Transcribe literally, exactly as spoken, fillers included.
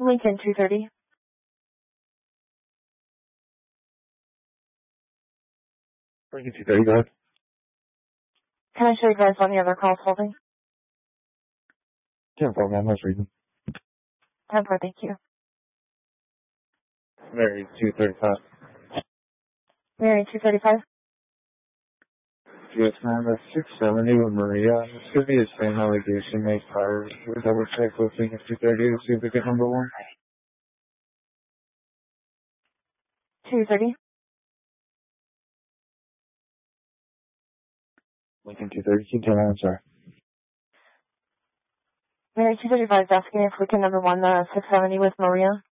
Lincoln two thirty. Lincoln two thirty, go ahead. Can I show you guys on the other calls holding? ten four, ma'am, let's read them. ten four, thank you. Mary two thirty-five. Mary two thirty-five. Yes, ma'am, that's six seventy with Maria. This could be the same allegation made prior. We'll double check with Lincoln two thirty to see if we get number one. two thirty. Lincoln two thirty, keep telling me, I'm sorry. Mary two thirty-five is asking if we can number one the six seventy with Maria.